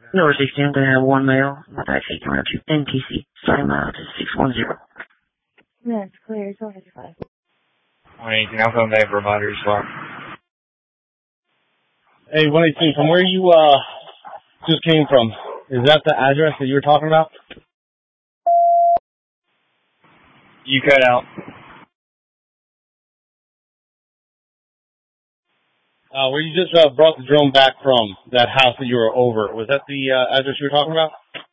Number 16, going to have one male. With that taking around to NTC. Starting miles is 610. That's clear. Go ahead, 5. Anything else on that provider as well? Hey, 118, from where you just came from, is that the address that you were talking about? You cut out. Where you just brought the drone back from, that house that you were over, was that the address you were talking about?